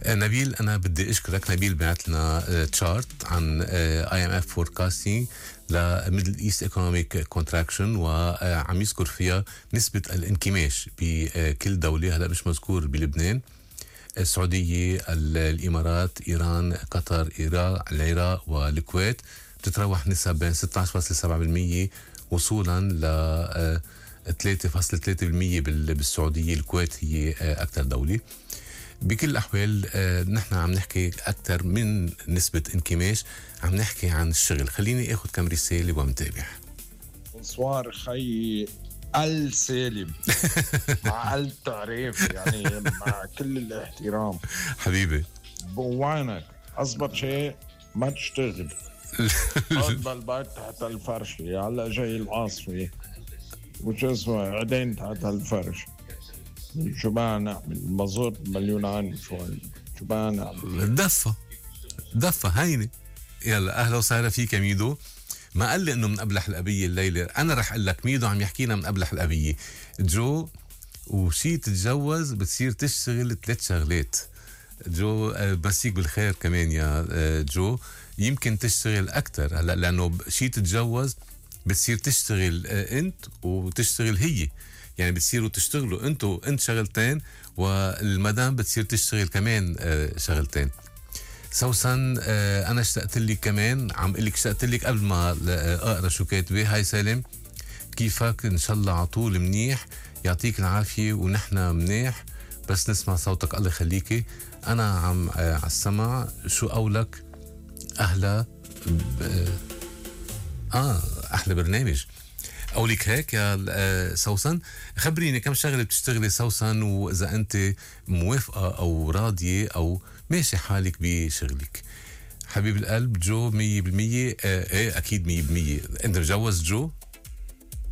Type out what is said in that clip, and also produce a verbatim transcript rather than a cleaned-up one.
نبيل أنا بدي أشكرك. نبيل بعت لنا تشارت عن اي ام اف فوركاستينج لميدل ايست ايكونوميك كونتراكشن، وعم يذكر فيها نسبة الانكماش بكل دولة. هلا مش مذكور بلبنان، السعودية، الإمارات، إيران، قطر، العراق والكويت. بتتراوح نسب بين ستة عشر فاصلة سبعة بالمية وصولا ل ثلاثة فاصلة ثلاثة بالمية بالسعودية. الكويت هي أكثر دولة. بكل الأحوال نحن عم نحكي أكثر من نسبة انكماش، عم نحكي عن الشغل. خليني أخذ كم رسالة ومتابع. بونسوار خي السالم مع التعريف، يعني مع كل الاحترام حبيبي. بوانك أصبر شيء ما تشتغل. قد بالبيت تحت الفرش، هلا جاي العاصفة وش اسمه عدين تحت الفرش. شو بقى نعمل؟ مزود مليون عن شوي. شو بقى نعمل؟ دفة دفة هينة. يلا أهلا وسهلا فيك يا ميدو. ما قال لي إنه من أبلح الأبية الليلة. أنا رح أقول لك ميدو عم يحكينا من أبلح الأبية. جو وشي تتجوز بتصير تشتغل ثلاث شغلات. جو بمسيك بالخير كمان يا جو. يمكن تشتغل أكتر هلا لأنه شي تتجوز بتصير تشتغل أنت وتشتغل هي، يعني بتصيروا تشتغلوا انتوا انت شغلتين والمدام بتصير تشتغل كمان شغلتين. سوسن انا اشتقت لك كمان، عم اقول لك اشتقت لك قبل ما اقرا شو كاتبه. هاي سالم كيفك؟ ان شاء الله عطول منيح، يعطيك العافيه ونحن منيح بس نسمع صوتك الله يخليكي. انا عم على السمع. شو قولك؟ اهلا ب... اه احلى برنامج. قولك هيك يا سوسن. خبريني كم شغلة بتشتغلي سوسن، وإذا أنت موافقة أو راضية أو ماشي حالك بشغلك. حبيب القلب جو مية بالمية. آه ايه أكيد مية بالمية. أنت مجوز جو؟